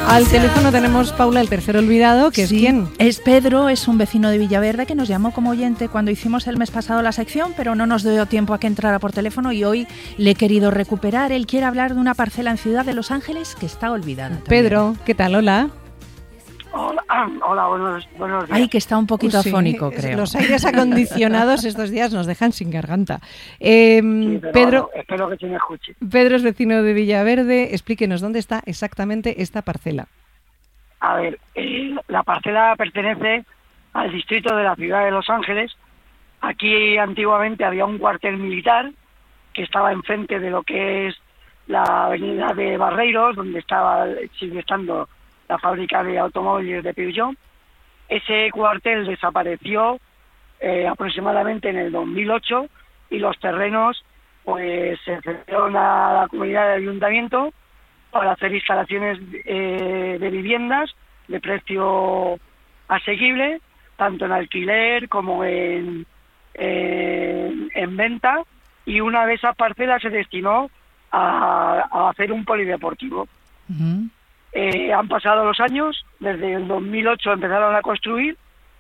Al teléfono tenemos, Paula, el tercer olvidado, que es ¿quién? Es Pedro, es un vecino de Villaverde que nos llamó como oyente cuando hicimos el mes pasado la sección, pero no nos dio tiempo a que entrara por teléfono y hoy le he querido recuperar. Él quiere hablar de una parcela en Ciudad de Los Ángeles que está olvidada también. Pedro, ¿qué tal? Hola. Hola, buenos días. Ay, que está un poquito afónico, creo. Los aires acondicionados estos días nos dejan sin garganta. Sí, pero Pedro, espero que se me escuche. Pedro es vecino de Villaverde. Explíquenos dónde está exactamente esta parcela. A ver, la parcela pertenece al distrito de la ciudad de Los Ángeles. Aquí antiguamente había un cuartel militar que estaba enfrente de lo que es la avenida de Barreiros, donde sigue estando la fábrica de automóviles de Peugeot. Ese cuartel desapareció aproximadamente en el 2008 y los terrenos pues se cedieron a la comunidad de ayuntamiento para hacer instalaciones de viviendas de precio asequible, tanto en alquiler como en venta, y una de esas parcelas se destinó a hacer un polideportivo. Uh-huh. Han pasado los años, desde el 2008 empezaron a construir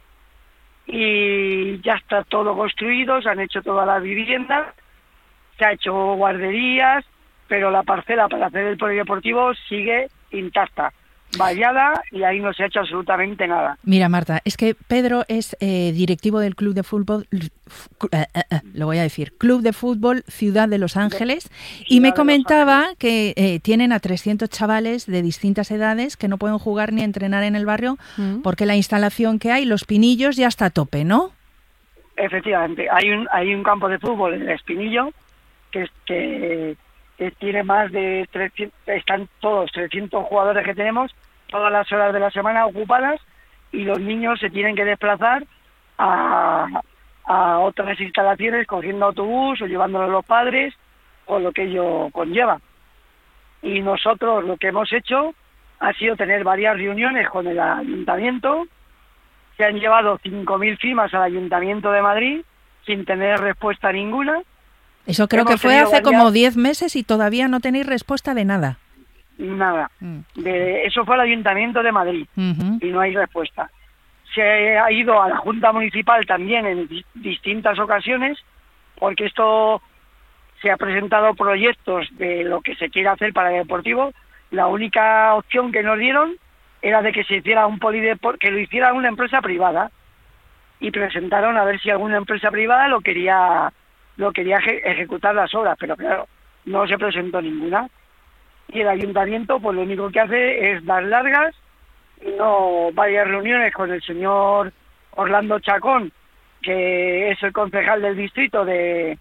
y ya está todo construido, se han hecho todas las viviendas, se ha hecho guarderías, pero la parcela para hacer el polideportivo sigue intacta, vallada, y ahí no se ha hecho absolutamente nada. Mira, Marta, es que Pedro es directivo del Club de Fútbol, lo voy a decir, Club de Fútbol Ciudad de Los Ángeles, y me comentaba que tienen a 300 chavales de distintas edades que no pueden jugar ni entrenar en el barrio porque la instalación que hay, Los Pinillos, ya está a tope, ¿no? Efectivamente, hay un campo de fútbol en el Espinillo que tiene más de 300, están todos 300 jugadores que tenemos, todas las horas de la semana ocupadas, y los niños se tienen que desplazar a otras instalaciones cogiendo autobús o llevándolos a los padres, o lo que ello conlleva. Y nosotros lo que hemos hecho ha sido tener varias reuniones con el ayuntamiento. Se han llevado 5.000 firmas al Ayuntamiento de Madrid sin tener respuesta ninguna. Eso creo que fue hace como 10 meses y todavía no tenéis respuesta de nada. Nada. Eso fue al Ayuntamiento de Madrid y no hay respuesta. Se ha ido a la Junta Municipal también en distintas ocasiones, porque esto se ha presentado proyectos de lo que se quiere hacer para el deportivo. La única opción que nos dieron era de que se hiciera un polideportivo, que lo hiciera una empresa privada, y presentaron a ver si alguna empresa privada lo quería ejecutar las obras, pero claro, no se presentó ninguna. Y el ayuntamiento pues lo único que hace es dar largas, no varias reuniones con el señor Orlando Chacón, que es el concejal del distrito de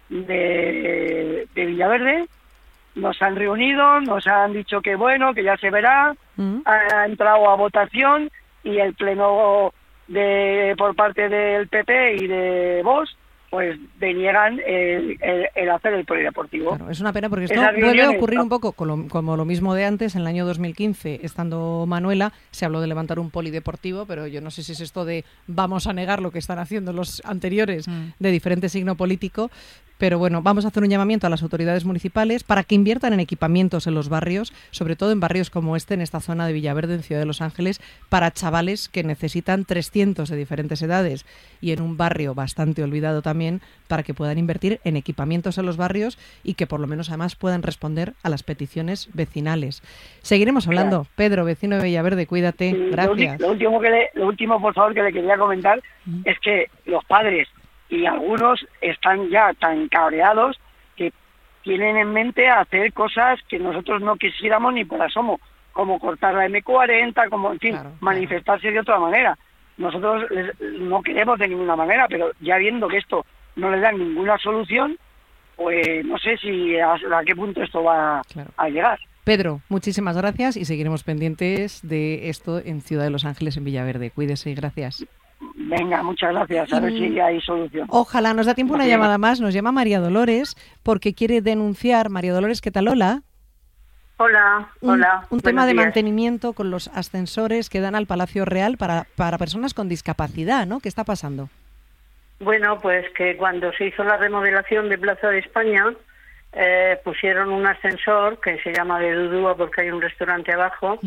Villaverde. Nos han reunido, nos han dicho que bueno, que ya se verá, ha entrado a votación, y el pleno por parte del PP y de Vox pues deniegan el hacer el polideportivo. Claro, es una pena porque esto vuelve a ocurrir un poco como lo mismo de antes. En el año 2015, estando Manuela, se habló de levantar un polideportivo, pero yo no sé si es esto de vamos a negar lo que están haciendo los anteriores de diferente signo político. Pero bueno, vamos a hacer un llamamiento a las autoridades municipales para que inviertan en equipamientos en los barrios, sobre todo en barrios como en esta zona de Villaverde, en Ciudad de Los Ángeles, para chavales que necesitan 300 de diferentes edades, y en un barrio bastante olvidado también, para que puedan invertir en equipamientos en los barrios y que por lo menos además puedan responder a las peticiones vecinales. Seguiremos hablando. Claro. Pedro, vecino de Villaverde, cuídate. Sí, gracias. Lo último, por favor, que le quería comentar es que los padres y algunos están ya tan cabreados que tienen en mente hacer cosas que nosotros no quisiéramos ni por asomo, como cortar la M40, como, en fin, manifestarse de otra manera. Nosotros no queremos de ninguna manera, pero ya viendo que esto no les da ninguna solución, pues no sé si a qué punto esto va a llegar. Pedro, muchísimas gracias, y seguiremos pendientes de esto en Ciudad de Los Ángeles, en Villaverde. Cuídese y gracias. Venga, muchas gracias. A ver si hay solución. Ojalá. Nos da tiempo una llamada más. Nos llama María Dolores porque quiere denunciar. María Dolores, ¿qué tal? Hola. Hola. Un tema de mantenimiento con los ascensores que dan al Palacio Real para personas con discapacidad, ¿no? ¿Qué está pasando? Bueno, pues que cuando se hizo la remodelación de Plaza de España, pusieron un ascensor que se llama de Dudúa porque hay un restaurante abajo,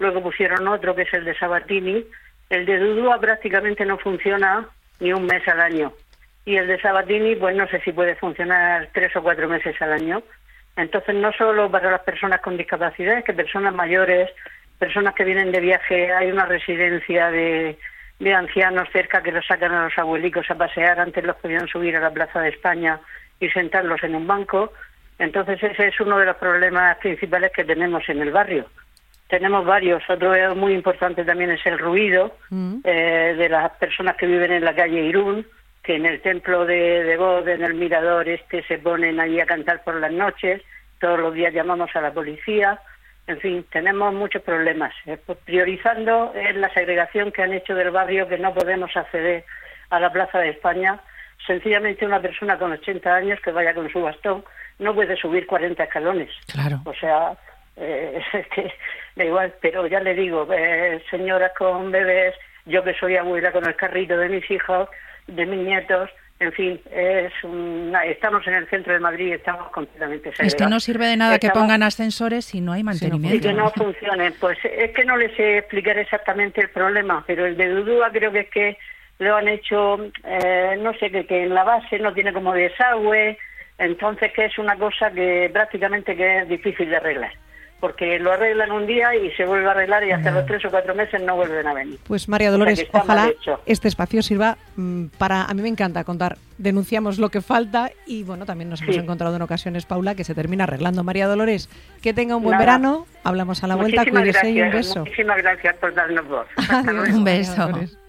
luego pusieron otro que es el de Sabatini. El de Dudúa prácticamente no funciona ni un mes al año. Y el de Sabatini, pues no sé si puede funcionar 3 o 4 meses al año. Entonces, no solo para las personas con discapacidad, que personas mayores, personas que vienen de viaje, hay una residencia de ancianos cerca que los sacan a los abuelicos a pasear. Antes los podían subir a la Plaza de España y sentarlos en un banco. Entonces, ese es uno de los problemas principales que tenemos en el barrio. Tenemos varios. Otro muy importante también es el ruido de las personas que viven en la calle Irún, que en el templo de God, en el mirador se ponen allí a cantar por las noches. Todos los días llamamos a la policía. En fin, tenemos muchos problemas. Priorizando es la segregación que han hecho del barrio, que no podemos acceder a la Plaza de España. Sencillamente una persona con 80 años que vaya con su bastón no puede subir 40 escalones. Claro. O sea, es que da igual, pero ya le digo, señoras con bebés, yo que soy abuela con el carrito de mis hijos, de mis nietos, en fin, estamos en el centro de Madrid y estamos completamente segregados. Es que no sirve de nada que pongan ascensores si no hay mantenimiento. Y que no funcionen. Pues es que no les sé explicar exactamente el problema, pero el de Dudúa creo que es que lo han hecho, no sé, que en la base no tiene como desagüe, entonces que es una cosa que prácticamente que es difícil de arreglar. Porque lo arreglan un día y se vuelve a arreglar y hasta los 3 o 4 meses no vuelven a venir. Pues María Dolores, ojalá este espacio sirva para... A mí me encanta contar, denunciamos lo que falta y bueno, también nos hemos encontrado en ocasiones, Paula, que se termina arreglando. María Dolores, que tenga un buen verano, hablamos a la vuelta, cuídese y un beso. Muchísimas gracias por darnos voz. Un beso.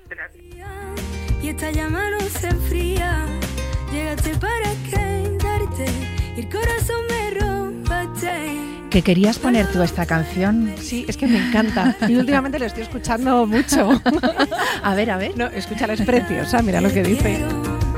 Y esta llama no se enfría, llegaste para quedarte y el corazón me robaste. ¿Que querías poner tú esta canción? Sí, es que me encanta. Y últimamente la estoy escuchando mucho. A ver. No, escúchala, es preciosa, mira lo que dice.